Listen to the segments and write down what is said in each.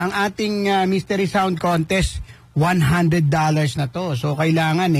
ang ating Mystery Sound Contest, $100 na to. So, kailangan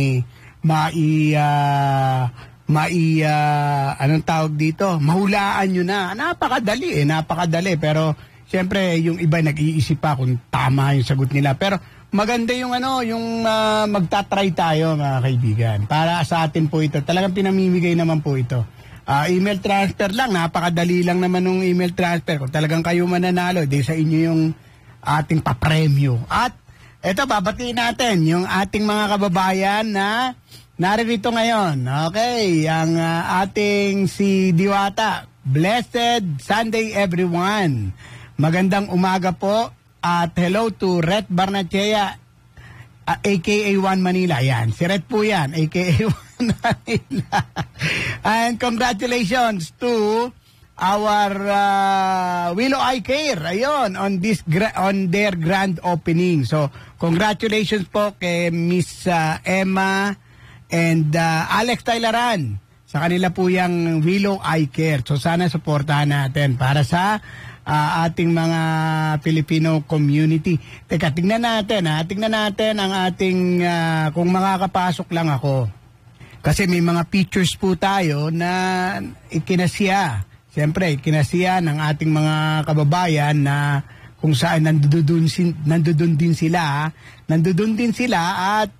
anong tawag dito? Mahulaan nyo na. Napakadali. Pero, siyempre, yung iba nag-iisip pa kung tama yung sagot nila. Pero, maganda yung magtatry tayo, mga kaibigan. Para sa atin po ito. Talagang pinamimigay naman po ito. Email transfer lang, napakadali lang naman ng email transfer. Kung talagang kayo mananalo, di sa inyo yung ating papremyo. At eto, babatiin natin yung ating mga kababayan na naririto ngayon. Okay, ang ating si Diwata. Blessed Sunday everyone. Magandang umaga po at hello to Ret Barnachea, aka 1 Manila. Yan, si Ret po yan, aka 1 Manila. And congratulations to our Willow Eye Care, ayun, on their grand opening. So, congratulations po kay Miss Emma and Alex Taylaran sa kanila po yung Willow Eye Care. So, sana suportahan natin para sa ating mga Filipino community. Teka, tingnan natin ang ating, kung makakapasok lang ako. Kasi may mga pictures po tayo na ikinasiya. Siyempre, ikinasiya ng ating mga kababayan na kung saan nandoon din sila at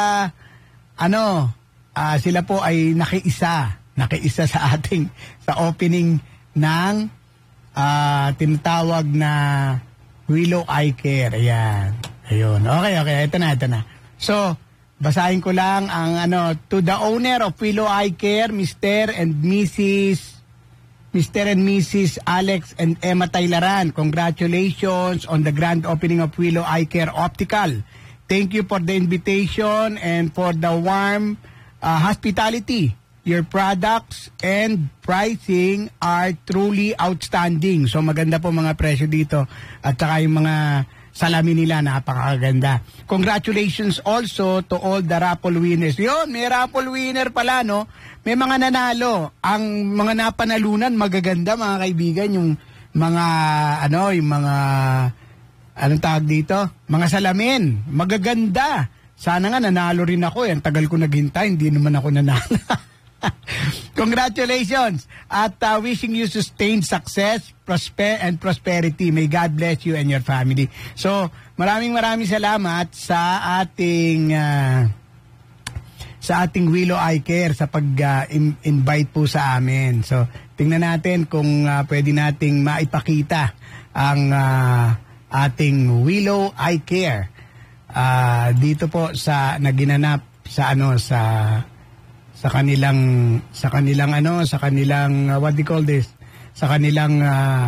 sila po ay nakiisa sa opening ng tinatawag na Willow Eye Care. Ayan. Ayun. Okay. Ito na. So, basahin ko lang ang to the owner of Willow Eye Care, Mr. and Mrs. Alex and Emma Taylaran. Congratulations on the grand opening of Willow Eye Care Optical. Thank you for the invitation and for the warm hospitality. Your products and pricing are truly outstanding. So maganda po mga presyo dito at saka yung mga salamin nila napakaganda. Congratulations also to all the raffle winners. Yun, may raffle winner pala, no? May mga nanalo. Ang mga napanalunan magaganda, mga kaibigan, yung mga anong tawag dito? Mga salamin, magaganda. Sana nga nanalo rin ako. Ang tagal ko naghintay, hindi naman ako nanalo. Congratulations at wishing you sustained success, prosperity. May God bless you and your family. So, maraming salamat sa ating Willow Eye Care sa pag-invite po sa amin. So, tingnan natin kung pwede nating maipakita ang ating Willow Eye Care dito po sa naginanap sa kanilang what do you call this? Sa kanilang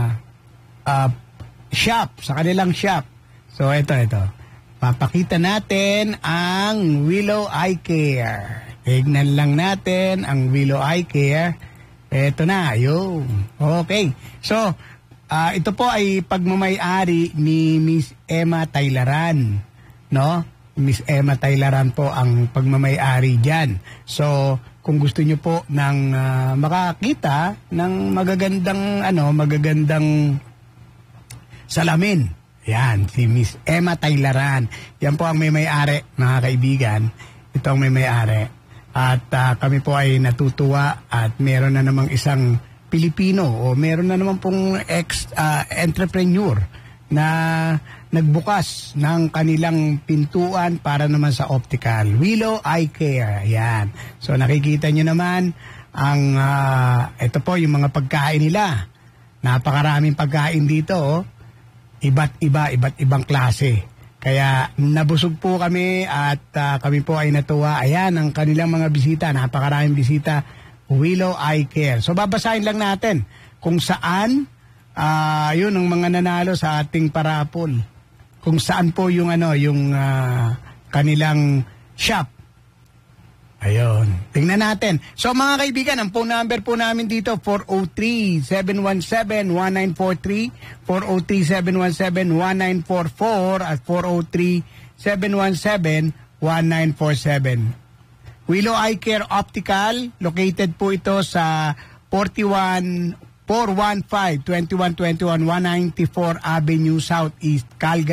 shop, So ito. Papakita natin ang Willow Eye Care. Tignan lang natin ang Willow Eye Care. Ito na, yun. Okay. So, ito po ay pagmamay-ari ni Miss Emma Taylaran, no? Miss Emma Taylaran po ang pagmamay-ari dyan. So, kung gusto nyo po ng makakita ng magagandang salamin, yan, si Miss Emma Taylaran. Yan po ang may-ari, mga kaibigan. Ito ang may-ari. At kami po ay natutuwa at meron na namang isang Pilipino o meron na naman pong entrepreneur na nagbukas ng kanilang pintuan para naman sa optical. Willow Eye Care. Ayan. So nakikita nyo naman ang ito po yung mga pagkain nila. Napakaraming pagkain dito. Oh. Iba't ibang klase. Kaya nabusog po kami at kami po ay natuwa. Ayan ang kanilang mga bisita. Napakaraming bisita. Willow Eye Care. So babasahin lang natin kung saan yun ang mga nanalo sa ating parapol. Kung saan po yung kanilang shop. Ayun. Tingnan natin. So mga kaibigan, ang phone number po namin dito 403-717-1943, 403-717-1944 at 403-717-1947. Willow Eye Care Optical, located po ito sa 41 415-2121 194 Avenue Southeast, Calgary.